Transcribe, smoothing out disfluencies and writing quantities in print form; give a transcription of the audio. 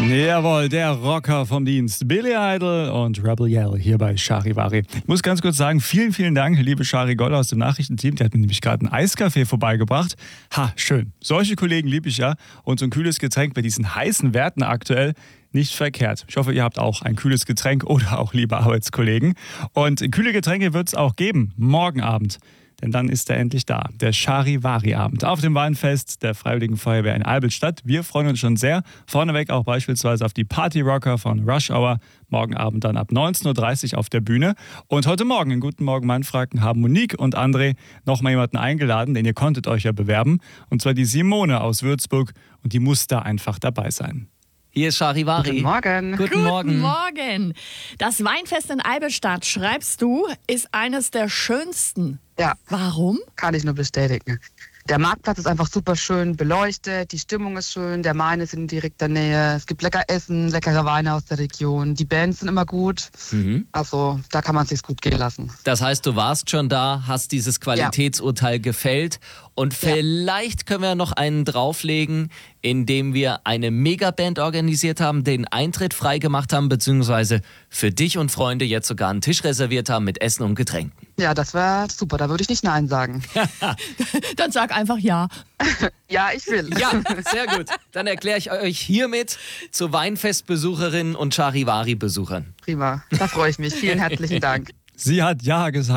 Jawohl, der Rocker vom Dienst, Billy Idol und Rebel Yell hier bei Charivari. Ich muss ganz kurz sagen, vielen, vielen Dank, liebe Shari Goll aus dem Nachrichtenteam. Die hat mir nämlich gerade einen Eiskaffee vorbeigebracht. Ha, schön. Solche Kollegen liebe ich ja. Und so ein kühles Getränk bei diesen heißen Werten aktuell nicht verkehrt. Ich hoffe, ihr habt auch ein kühles Getränk oder auch liebe Arbeitskollegen. Und kühle Getränke wird es auch geben, morgen Abend. Denn dann ist er endlich da, der Charivari-Abend auf dem Weinfest der Freiwilligen Feuerwehr in Albelstadt. Wir freuen uns schon sehr. Vorneweg auch beispielsweise auf die Party-Rocker von Rush Hour. Morgen Abend dann ab 19.30 Uhr auf der Bühne. Und heute Morgen in Guten Morgen Mannfranken haben Monique und André nochmal jemanden eingeladen, denn ihr konntet euch ja bewerben. Und zwar die Simone aus Würzburg. Und die muss da einfach dabei sein. Hier ist Charivari. Guten Morgen. Guten Morgen. Guten Morgen. Das Weinfest in Albelstadt, schreibst du, ist eines der schönsten. Ja, Warum? kann ich nur bestätigen. Der Marktplatz ist einfach super schön beleuchtet, die Stimmung ist schön, der Main ist in direkter Nähe, es gibt lecker Essen, leckere Weine aus der Region, die Bands sind immer gut, also da kann man es sich gut gehen lassen. Das heißt, du warst schon da, hast dieses Qualitätsurteil gefällt und vielleicht können wir noch einen drauflegen, indem wir eine Megaband organisiert haben, den Eintritt frei gemacht haben, beziehungsweise für dich und Freunde jetzt sogar einen Tisch reserviert haben mit Essen und Getränken. Ja, das wäre super, da würde ich nicht Nein sagen. Dann sag einfach ja. Ja, ich will. Ja, sehr gut. Dann erkläre ich euch hiermit zu Weinfestbesucherinnen und Charivari-Besuchern. Prima, da freue ich mich. Vielen herzlichen Dank. Sie hat ja gesagt.